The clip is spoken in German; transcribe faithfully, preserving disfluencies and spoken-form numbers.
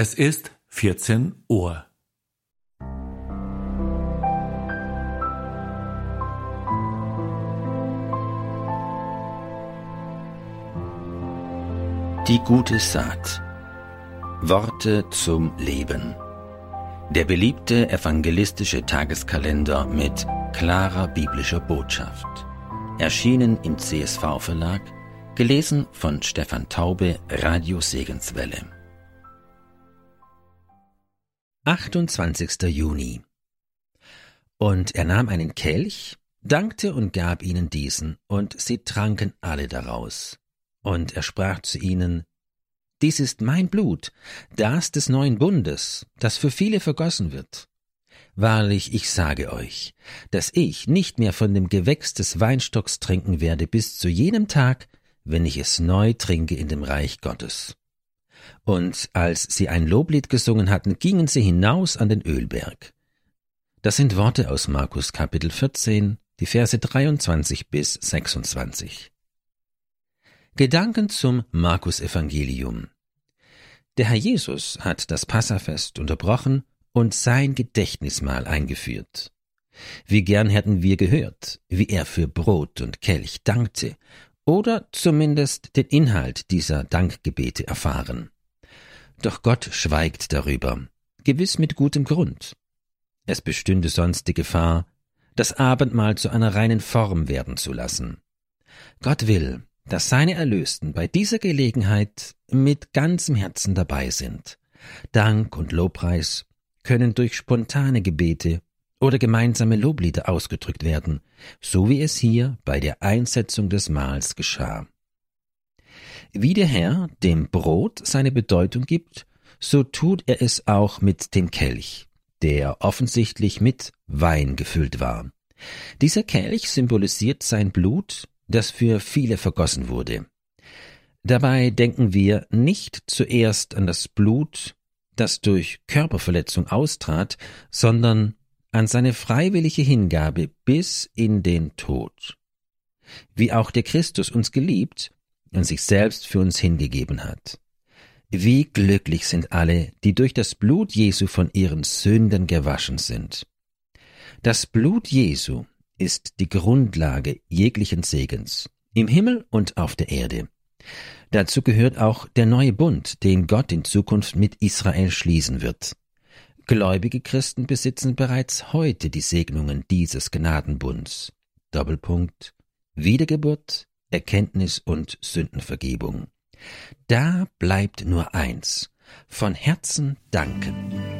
Es ist vierzehn Uhr. Die gute Saat. Worte zum Leben. Der beliebte evangelistische Tageskalender mit klarer biblischer Botschaft. Erschienen im C S V-Verlag, gelesen von Stefan Taube, Radio Segenswelle. achtundzwanzigster Juni. Und er nahm einen Kelch, dankte und gab ihnen diesen, und sie tranken alle daraus. Und er sprach zu ihnen: Dies ist mein Blut, das des neuen Bundes, das für viele vergossen wird. Wahrlich, ich sage euch, dass ich nicht mehr von dem Gewächs des Weinstocks trinken werde bis zu jenem Tag, wenn ich es neu trinke in dem Reich Gottes. Und als sie ein Loblied gesungen hatten, gingen sie hinaus an den Ölberg. Das sind Worte aus Markus Kapitel vierzehn, die Verse dreiundzwanzig bis sechsundzwanzig. Gedanken zum Markus-Evangelium. Der Herr Jesus hat das Passafest unterbrochen und sein Gedächtnismahl eingeführt. Wie gern hätten wir gehört, wie er für Brot und Kelch dankte, oder zumindest den Inhalt dieser Dankgebete erfahren. Doch Gott schweigt darüber, gewiss mit gutem Grund. Es bestünde sonst die Gefahr, das Abendmahl zu einer reinen Form werden zu lassen. Gott will, dass seine Erlösten bei dieser Gelegenheit mit ganzem Herzen dabei sind. Dank und Lobpreis können durch spontane Gebete oder gemeinsame Loblieder ausgedrückt werden, so wie es hier bei der Einsetzung des Mahls geschah. Wie der Herr dem Brot seine Bedeutung gibt, so tut er es auch mit dem Kelch, der offensichtlich mit Wein gefüllt war. Dieser Kelch symbolisiert sein Blut, das für viele vergossen wurde. Dabei denken wir nicht zuerst an das Blut, das durch Körperverletzung austrat, sondern an seine freiwillige Hingabe bis in den Tod. Wie auch der Christus uns geliebt und sich selbst für uns hingegeben hat. Wie glücklich sind alle, die durch das Blut Jesu von ihren Sünden gewaschen sind. Das Blut Jesu ist die Grundlage jeglichen Segens, im Himmel und auf der Erde. Dazu gehört auch der neue Bund, den Gott in Zukunft mit Israel schließen wird. Gläubige Christen besitzen bereits heute die Segnungen dieses Gnadenbunds. Doppelpunkt: Wiedergeburt, Erkenntnis und Sündenvergebung. Da bleibt nur eins: von Herzen danken.